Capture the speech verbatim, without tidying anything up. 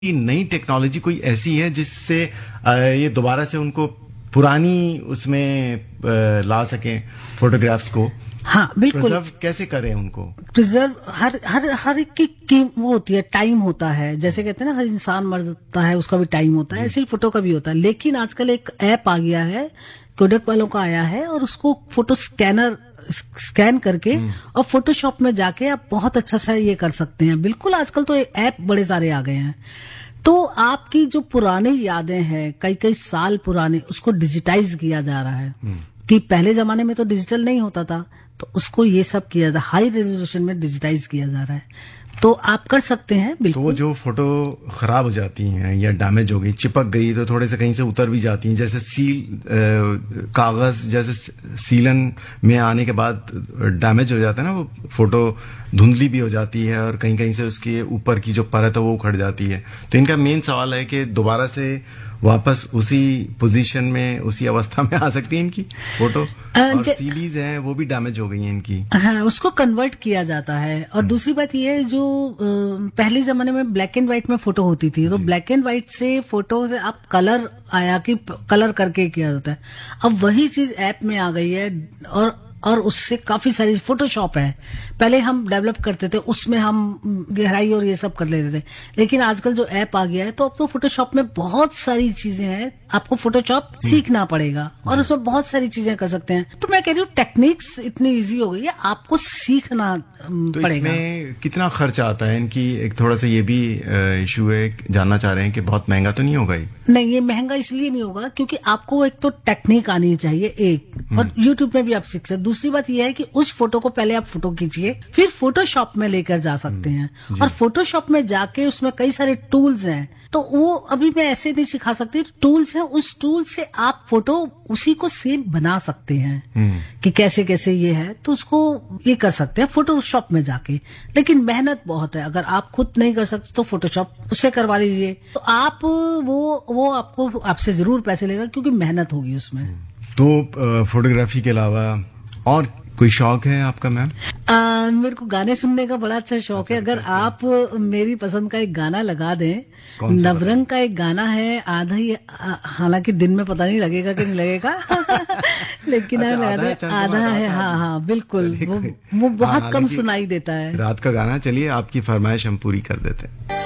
नई टेक्नोलॉजी कोई ऐसी है जिससे ये दोबारा से उनको पुरानी उसमें ला सकें फोटोग्राफ्स को? हाँ बिल्कुल। प्रिजर्व कैसे करें उनको? प्रिजर्व हर हर हर एक की, की वो होती है, टाइम होता है। जैसे कहते हैं ना, हर इंसान मर जाता है, उसका भी टाइम होता है, ऐसे ही फोटो का भी होता है। लेकिन आजकल एक ऐप आ गया है, कोडक वालों का आया है, और उसको फोटो स्कैनर स्कैन करके और फोटोशॉप में जाके आप बहुत अच्छा सा ये कर सकते हैं। बिल्कुल, आजकल तो ऐप बड़े सारे आ गए हैं। तो आपकी जो पुरानी यादें हैं, कई कई साल पुराने, उसको डिजिटाइज किया जा रहा है। कि पहले जमाने में तो डिजिटल नहीं होता था, तो उसको ये सब किया था, हाई रेजोल्यूशन में डिजिटाइज किया जा रहा है। तो आप कर सकते हैं बिल्कुल। तो वो जो फोटो खराब हो जाती हैं या डैमेज हो गई, चिपक गई, तो थोड़े से कहीं से उतर भी जाती हैं, जैसे सील कागज जैसे सीलन में आने के बाद डैमेज हो जाता है ना, वो फोटो धुंधली भी हो जाती है और कहीं कहीं से उसके ऊपर की जो परत है वो उखड़ जाती है। तो इनका मेन सवाल है कि दोबारा से वापस उसी पोजीशन में, उसी अवस्था में आ सकती है इनकी फोटो। और सीडीज हैं वो भी डैमेज हो गई हैं इनकी। हाँ, उसको कन्वर्ट किया जाता है। और दूसरी बात ये है, जो पहले जमाने में ब्लैक एंड व्हाइट में फोटो होती थी, तो ब्लैक एंड व्हाइट से फोटो से आप कलर आया कि कलर करके किया जाता है। अब वही चीज ऐप में आ गई है, और और उससे काफी सारी, फोटोशॉप है, पहले हम डेवलप करते थे, उसमें हम गहराई और ये सब कर लेते थे। लेकिन आजकल जो ऐप आ गया है, तो अब तो फोटोशॉप में बहुत सारी चीजें हैं, आपको फोटोशॉप सीखना पड़ेगा और उसमें बहुत सारी चीजें कर सकते हैं। तो मैं कह रही हूँ, टेक्निक्स इतनी इजी हो गई है, आपको सीखना तो पड़ेगा। इसमें कितना खर्चा आता है इनकी? एक थोड़ा सा ये भी इशू है, जानना चाह रहे हैं कि बहुत महंगा तो नहीं होगा ये? नहीं, ये महंगा इसलिए नहीं होगा क्योंकि आपको एक तो टेक्निक आनी चाहिए, एक, और यूट्यूब में भी आप सीख सकते। दूसरी बात यह है कि उस फोटो को पहले आप फोटो खींचिए, फिर फोटोशॉप में लेकर जा सकते हैं। और फोटोशॉप में जाके उसमें कई सारे टूल्स हैं, तो वो अभी मैं ऐसे नहीं सिखा सकती। टूल्स हैं, उस टूल से आप फोटो उसी को सेम बना सकते हैं कि कैसे कैसे ये है, तो उसको ये कर सकते हैं फोटोशॉप में जाके। लेकिन मेहनत बहुत है, अगर आप खुद नहीं कर सकते तो फोटोशॉप उससे करवा लीजिए। तो आप वो वो आपको आपसे जरूर पैसे लेगा, क्योंकि मेहनत होगी उसमें। तो फोटोग्राफी के अलावा और कोई शौक है आपका मैम? मेरे को गाने सुनने का बड़ा अच्छा शौक अच्छा, है। अगर आप मेरी पसंद का एक गाना लगा दें, नवरंग का एक गाना है, आधा ही, हालांकि दिन में पता नहीं लगेगा कि नहीं लगेगा लेकिन अच्छा, आधा, है, आधा है। हाँ हाँ बिल्कुल, वो, वो बहुत कम सुनाई देता है। रात का गाना, चलिए आपकी फरमाइश हम पूरी कर देते हैं।